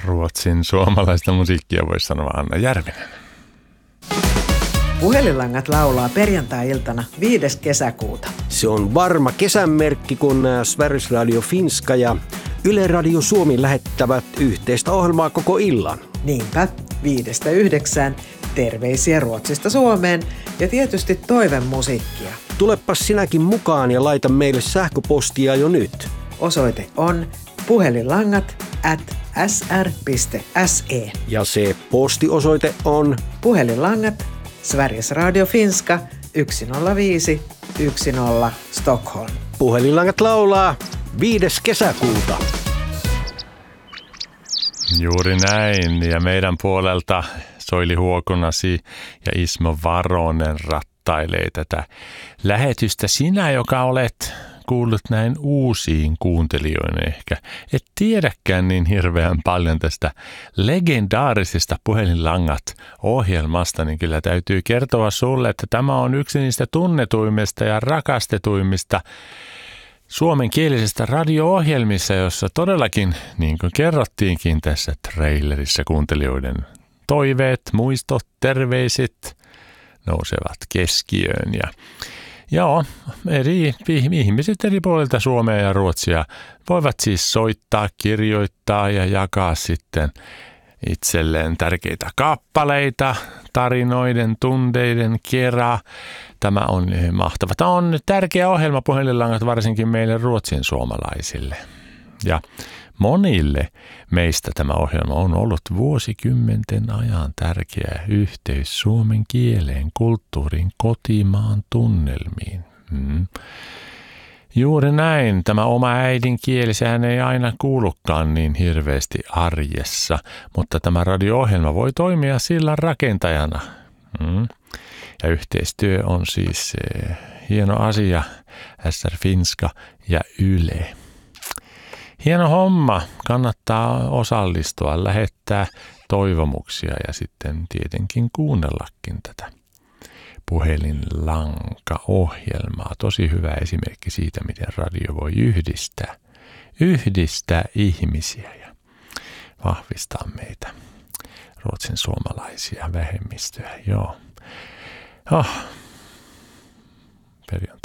Ruotsin suomalaista musiikkia voisi sanoa Anna Järvinen. Puhelinlangat laulaa perjantai-iltana 5. kesäkuuta. Se on varma kesänmerkki, kun Sveriges Radio Finska ja Yle Radio Suomi lähettävät yhteistä ohjelmaa koko illan. Niinpä, 5-9. Terveisiä Ruotsista Suomeen ja tietysti toivemusiikkia. Tulepas sinäkin mukaan ja laita meille sähköpostia jo nyt. Osoite on puhelinlangat@sr.se. Ja se postiosoite on Puhelinlangat, Sveriges Radio Finska, 10510 Stockholm. Puhelinlangat laulaa 5. kesäkuuta. Juuri näin. Ja meidän puolelta Soili Huokonasi ja Ismo Varonen rattailee tätä lähetystä. Sinä, joka olet kuullut näin uusiin kuuntelijoille ehkä, et tiedäkään niin hirveän paljon tästä legendaarisesta Puhelinlangat-ohjelmasta, niin kyllä täytyy kertoa sulle, että tämä on yksi niistä tunnetuimmista ja rakastetuimmista suomenkielisistä radio-ohjelmissa, jossa todellakin, niin kuin kerrottiinkin tässä trailerissa, kuuntelijoiden toiveet, muistot, terveiset nousevat keskiöön. Ja joo, eri ihmiset eri puolilta Suomea ja Ruotsia voivat siis soittaa, kirjoittaa ja jakaa sitten itselleen tärkeitä kappaleita tarinoiden, tunteiden kera. Tämä on mahtava. Tämä on tärkeä ohjelma Puhelinlangat varsinkin meille ruotsin suomalaisille. Ja monille meistä tämä ohjelma on ollut vuosikymmenten ajan tärkeä yhteys suomen kieleen, kulttuuriin, kotimaan tunnelmiin. Juuri näin. Tämä oma äidinkieli, sehän ei aina kuulukaan niin hirveästi arjessa, mutta tämä radio-ohjelma voi toimia sillan rakentajana. Ja yhteistyö on siis hieno asia, SR Finska ja Yle. Hieno homma, kannattaa osallistua, lähettää toivomuksia ja sitten tietenkin kuunnellakin tätä Puhelinlanka-ohjelmaa. Tosi hyvä esimerkki siitä, miten radio voi yhdistää ihmisiä ja vahvistaa meitä, ruotsin suomalaisia vähemmistöjä. Joo. Perjantai.